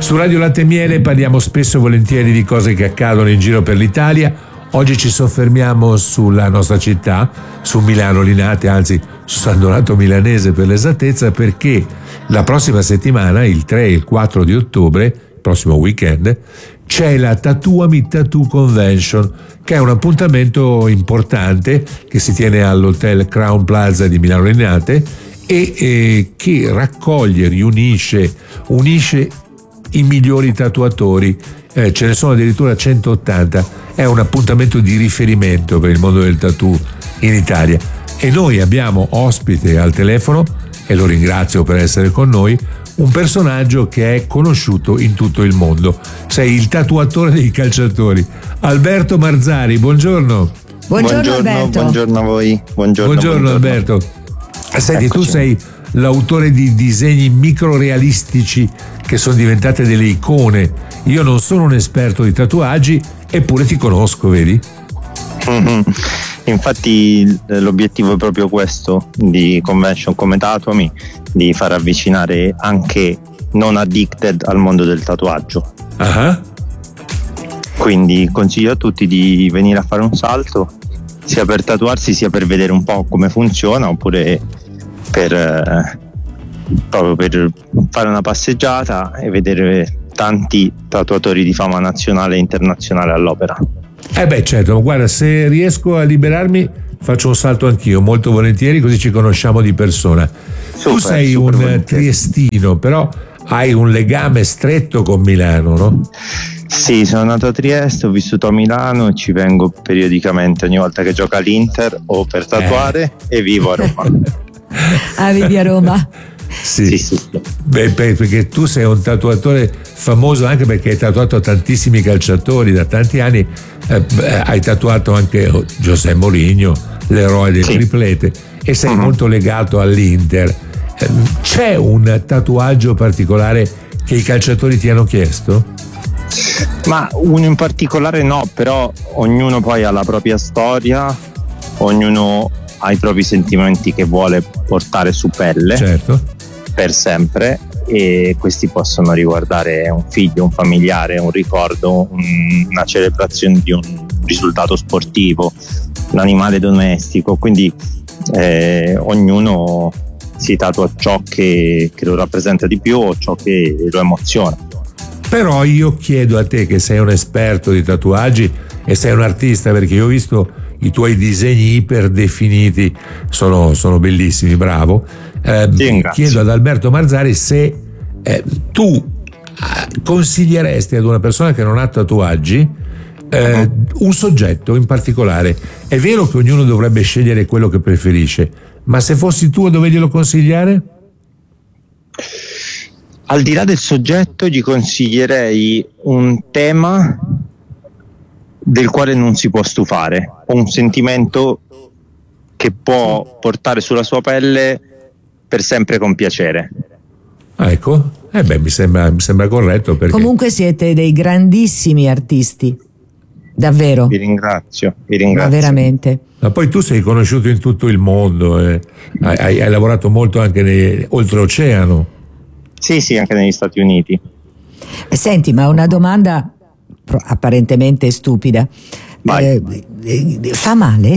Su Radio Latte e Miele parliamo spesso e volentieri di cose che accadono in giro per l'Italia. Oggi ci soffermiamo sulla nostra città, su Milano Linate, anzi su San Donato Milanese per l'esattezza, perché la prossima settimana, il 3 e il 4 di ottobre, il prossimo weekend, c'è la Tattooami Tattoo Convention, che è un appuntamento importante che si tiene all'Hotel Crown Plaza di Milano Linate e che raccoglie, unisce i migliori tatuatori, ce ne sono addirittura 180, è un appuntamento di riferimento per il mondo del tattoo in Italia e noi abbiamo ospite al telefono, e lo ringrazio per essere con noi, un personaggio che è conosciuto in tutto il mondo. Sei il tatuatore dei calciatori, Alberto Marzari. Buongiorno. Buongiorno Alberto. Buongiorno a voi. Buongiorno Alberto. Senti, tu sei l'autore di disegni microrealistici che sono diventate delle icone. Io non sono un esperto di tatuaggi, eppure ti conosco, vedi? Infatti l'obiettivo è proprio questo di convention come Tatuami, di far avvicinare anche non addicted al mondo del tatuaggio. Uh-huh. Quindi consiglio a tutti di venire a fare un salto, sia per tatuarsi sia per vedere un po' come funziona, oppure proprio per fare una passeggiata e vedere tanti tatuatori di fama nazionale e internazionale all'opera. Certo, guarda, se riesco a liberarmi faccio un salto anch'io, molto volentieri, così ci conosciamo di persona. Tu sei un triestino, però hai un legame stretto con Milano, no? Sì, sono nato a Trieste, ho vissuto a Milano e ci vengo periodicamente ogni volta che gioca l'Inter o per tatuare e vivo a Roma. Vivi a Roma? Sì. Beh, perché tu sei un tatuatore famoso anche perché hai tatuato tantissimi calciatori da tanti anni, hai tatuato anche José Mourinho, l'eroe del triplete, e sei molto legato all'Inter. C'è un tatuaggio particolare che i calciatori ti hanno chiesto? Ma uno in particolare no, però ognuno poi ha la propria storia, ognuno ha i propri sentimenti che vuole portare su pelle. Certo. Per sempre, e questi possono riguardare un figlio, un familiare, un ricordo, una celebrazione di un risultato sportivo, un animale domestico, quindi ognuno si tatua ciò che lo rappresenta di più o ciò che lo emoziona. Però io chiedo a te, che sei un esperto di tatuaggi e sei un artista, perché io ho visto i tuoi disegni iper definiti, sono bellissimi, bravo. Chiedo ad Alberto Marzari se tu consiglieresti ad una persona che non ha tatuaggi un soggetto in particolare. È vero che ognuno dovrebbe scegliere quello che preferisce, ma se fossi tu, dove glielo consigliare? Al di là del soggetto, gli consiglierei un tema del quale non si può stufare, un sentimento che può portare sulla sua pelle per sempre con piacere. Ecco, mi sembra corretto, perché comunque siete dei grandissimi artisti, davvero. Vi ringrazio. Ma veramente. Ma poi tu sei conosciuto in tutto il mondo, hai lavorato molto anche oltreoceano. Sì, anche negli Stati Uniti. Senti, ma una domanda apparentemente stupida. Fa male?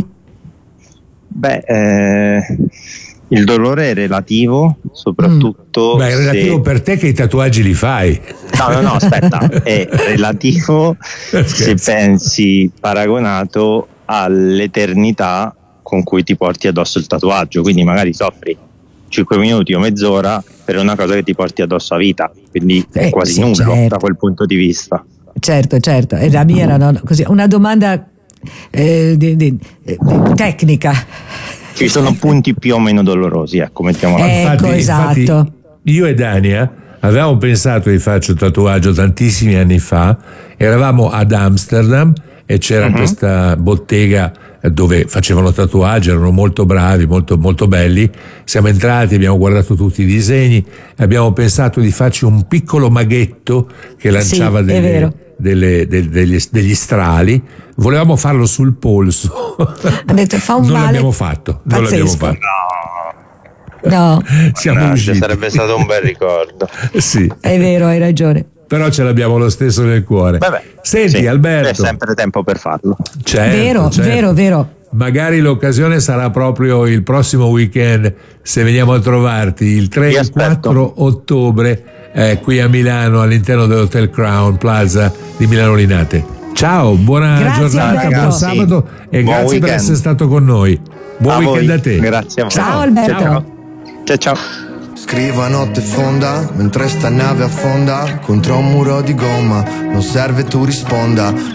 Il dolore è relativo, soprattutto. È relativo per te che i tatuaggi li fai. No, aspetta, è relativo se pensi paragonato all'eternità con cui ti porti addosso il tatuaggio, quindi magari soffri 5 minuti o mezz'ora per una cosa che ti porti addosso a vita, quindi è quasi nullo, certo, da quel punto di vista. Certo, e la mia era così, una domanda tecnica. Ci sono punti più o meno dolorosi, ecco, mettiamola. Esatto. Io e Dania avevamo pensato di farci un tatuaggio tantissimi anni fa, eravamo ad Amsterdam e c'era questa bottega dove facevano tatuaggi, erano molto bravi, molto, molto belli. Siamo entrati, abbiamo guardato tutti i disegni, abbiamo pensato di farci un piccolo maghetto che lanciava degli strali. Volevamo farlo sul polso. Ha detto, fa un non male. l'abbiamo fatto. No. Siamo usciti. Sarebbe stato un bel ricordo. Sì. È vero, hai ragione. però ce l'abbiamo lo stesso nel cuore. Vabbè, Senti, sì, Alberto, c'è sempre tempo per farlo. certo, Vero. magari l'occasione sarà proprio il prossimo weekend, se veniamo a trovarti il 3 e il 4 ottobre qui a Milano, all'interno dell'Hotel Crown Plaza di Milano Linate. Ciao, buona Grazie, giornata, Alberto. buon sabato e Buon grazie per weekend. essere stato con noi. Buon weekend a te. Grazie a voi. Ciao, Alberto. Ciao. Scrivo a notte fonda, mentre sta nave affonda contro un muro di gomma. Non serve tu risponda,